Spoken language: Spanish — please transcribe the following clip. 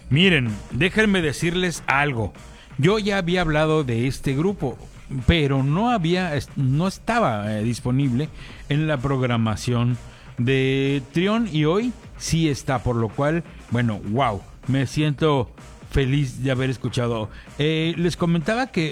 Miren, déjenme decirles algo. Yo ya había hablado de este grupo, pero no estaba disponible en la programación de Trión y hoy sí está, por lo cual, bueno, wow, me siento feliz de haber escuchado. Les comentaba que